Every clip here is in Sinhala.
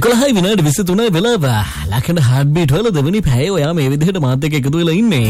11 විනාඩි 23 වෙලාව ලකන හાર્ට් බීට් වල දෙවෙනි පැය ඔයා මේ විදිහට මාත් එක්ක එකතු වෙලා ඉන්නේ.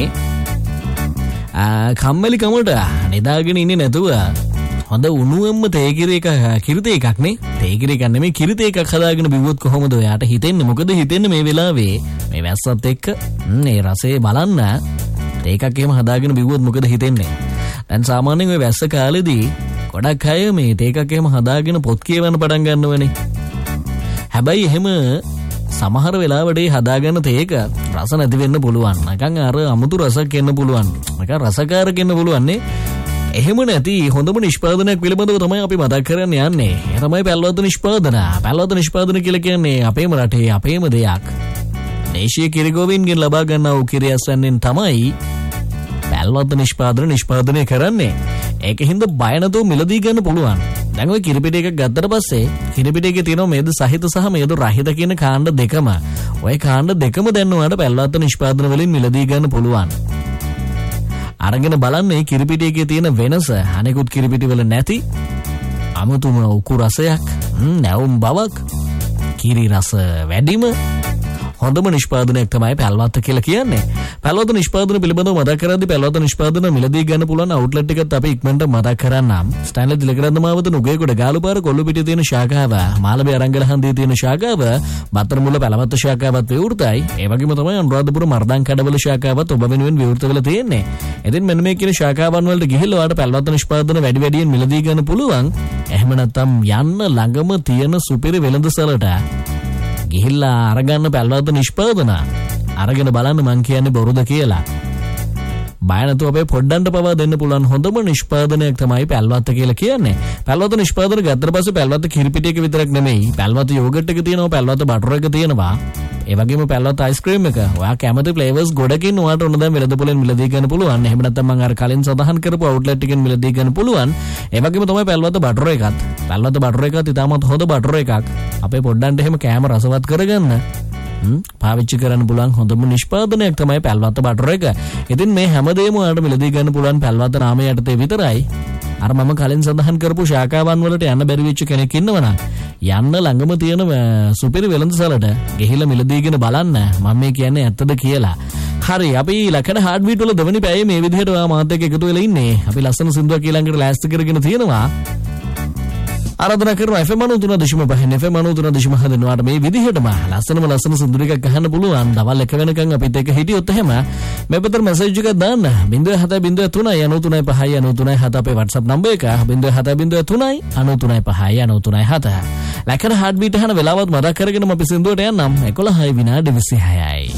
කම්මැලි කමට නිදාගෙන ඉන්නේ නැතුව හොඳ උණුවෙන්ම තේකිරි එක කිරිත එකක් නේ. තේකිරි එකක් නෙමෙයි කිරිත එකක් හදාගෙන බිව්වොත් කොහොමද ඔයාට හිතෙන්නේ? මොකද හිතෙන්නේ මේ වෙලාවේ මේ වැස්සත් එක්ක මේ රසය බලන්න තේකක් එහෙම හදාගෙන බිව්වොත් මොකද හිතෙන්නේ? දැන් සාමාන්‍යයෙන් ඔය වැස්ස කාලෙදී ගොඩක් අය මේ තේකක් එහෙම හදාගෙන පොත් කියවන්න පටන් ගන්නවනේ. හැබැයි එහෙම සමහර වෙලාවට හදාගන්න තේක රස නැති වෙන්න පුළුවන්. නිකන් අර අමුතු රසක් එන්න පුළුවන්. නිකන් රසකාරක එන්න පුළුවන් නේ. එහෙම නැති හොඳම නිෂ්පාදනයක් පිළිබඳව තමයි අපි මතක් කරන්න යන්නේ. ඒ තමයි පැල්වත නිෂ්පාදන. පැල්වත නිෂ්පාදන කියලා කියන්නේ අපේම රටේ අපේම දෙයක්. දේශීය කිරිගෝවින්ගෙන් ලබා ගන්නා වූ කිරියස්සෙන් තමයි පැල්වත නිෂ්පාදනය කරන්නේ. ඒකින්ද බය නැතුව මිලදී ගන්න පුළුවන්. දැන් ඔය කිරිපිටි එකක් ගත්තට පස්සේ කිරිපිටි එකේ තියෙනවා මේද සහිත සහ මේද රහිත කියන කාණ්ඩ දෙකම. ඔය කාණ්ඩ දෙකම දැන් ඔයාලට පැල්වත නිෂ්පාදන වලින් මිලදී ගන්න පුළුවන්. අරගෙන බලන්න මේ කිරිපිටි එකේ තියෙන වෙනස අනෙකුත් කිරිපිටි වල නැති අමුතුම උකු රසයක්, නැවුම් බවක්, කිරි රස වැඩිම හොඳම නිෂ්පාදනයක් තමයි පැල්වත කියලා කියන්නේ. පැල්වත නිෂ්පාදන පිළිබඳව මතක් කරද්දී පැල්වත නිෂ්පාදන මිලදී ගන්න පුළුවන් අවුට්ලට් එකත් අපි ඉක්මනට මතක් කරන්නම්. ස්ටැන්ලි තිලකරත්න මාවත නුගේගොඩ ගාලුපාර කොල්ලුපිටිය තියෙන ශාඛාව, මාළඹේ අරංගලහන්දියේ තියෙන ශාඛාව, බත්තරමුල්ල පැලවත්ත ශාඛාවත් විවෘතයි. ඒ වගේම තමයි අනුරාධපුර මර්දන් කඩවල ශාඛාවත් ඔබ වෙනුවෙන් විවෘත වෙලා තියෙන්නේ. ඉතින් මෙන්න මේ කියන ශාඛාවන් වලට ගිහිල්ලා ඔයාලට පැල්වත නිෂ්පාදන වැඩි වැඩියෙන් මිලදී ගන්න පුළුවන්. එහෙම නැත්නම් යන්න ළඟම තියෙන සුපිරි වෙළඳසැලට ගිහිල්ලා අරගන්න පැල්වත නිෂ්පාදන අරගෙන බලන්න මං කියන්නේ බොරුද කියලා. බය නැතුව අපේ පොඩ්ඩන්ට පවා දෙන්න පුළුවන් හොඳම නිෂ්පාදනයක් තමයි පැල්වත කියලා කියන්නේ. පැල්වත නිෂ්පාදන ගත්තට පස්සේ පැල්වත කිරිපිටි එක විතරක් නෙමෙයි, පැල්වත යෝගට් එක තියෙනවා, පැල්වත බටර් එක තියෙනවා. ඒ වගේම පැල්වත අයිස්ක්‍රීම් එක. ඔයා කැමති ෆ්ලේවර්ස් ගොඩකින් ඔයාට ඕන දැන් වෙළඳපොලෙන් මිලදී ගන්න පුළුවන්. එහෙම නැත්නම් මම අර කලින් සඳහන් කරපු අවුට්ලට් එකෙන් මිලදී ගන්න පුළුවන්. ඒ වගේම තමයි පැල්වත බටර් එකත්. පැල්වත බටර් එකත් ඉතාමත් හොඳ බටර් එකක්. අපේ පොඩ්ඩන්ට එහෙම කෑම රසවත් කරගන්න පාවිච්චි කරන්න පුළුවන් හොඳම නිෂ්පාදනයක් තමයි පැල්වත බටර් එක. ඉතින් මේ හැමදේම ඔයාලට මිලදී ගන්න පුළුවන් පැල්වත නාමය යටතේ විතරයි. අර මම කලින් සඳහන් කරපු ශාඛාවන් වලට යන්න බැරි වෙච්ච කෙනෙක් ඉන්නවනම් යන්න ළඟම තියෙන සුපිරි වෙළඳසැලට ගිහිල්ලා මිලදීගෙන බලන්න මම මේ කියන්නේ ඇත්තද කියලා. හරි, අපි ලකන හાર્ට් බීට් වල දෙවෙනි පැයේ මේ විදිහට ඔයා මාත් එක්ක එකතු වෙලා ඉන්නේ. අපි ලස්සන සින්දුවක් ඊළඟට ලෑස්ති කරගෙන තියෙනවා. ආරාධනා කරනවා FM 93.5 FM 93.5 දෙනවාට මේ විදිහටම ලස්සන සින්දු ටිකක් අහන්න පුළුවන්. දවල් 1 වෙනකන් අපිත් එක්ක හිටියොත් එහෙම මේ පතර මැසේජ් එකක් දාන්න 07039939397 අපේ WhatsApp නම්බර් එක 07039939397. ලැකන හાર્ට් බීට් අහන වෙලාවත් මතක් කරගෙනම අපි සින්දුවට යන්නම්. 11 විනාඩි 26යි.